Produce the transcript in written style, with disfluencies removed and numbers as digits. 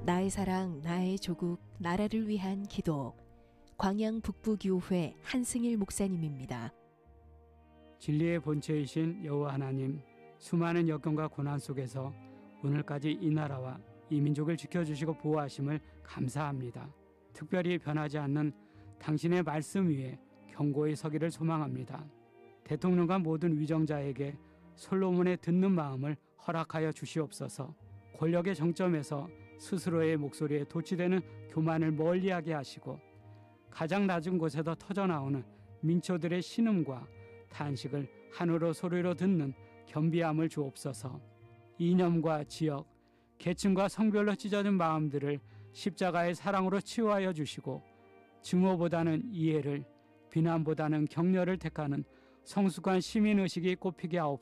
나의 사랑, 나의 조국, 나라를 위한 기도. 광양 북부교회 한승일 목사님입니다. 진리의 본체이신 여호와 하나님, 수많은 역경과 고난 속에서 오늘까지 이 나라와 이 민족을 지켜주시고 보호하심을 감사합니다. 특별히 변하지 않는 당신의 말씀 위에 견고히 서기를 소망합니다. 대통령과 모든 위정자에게 솔로몬의 듣는 마음을 허락하여 주시옵소서. 권력의 정점에서 스스로의 목소리에 도취되는 교만을 멀리하게 하시고 가장 낮은 곳에서 터져나오는 민초들의 신음과 탄식을 하늘로 소리로 듣는 겸비함을 주옵소서. 이념과 지역, 계층과 성별로 찢어진 마음들을 십자가의 사랑으로 치유하여 주시고 증오보다는 이해를, 비난보다는 격려를 택하는 성숙한 시민의식이 꽃피게 하옵소서.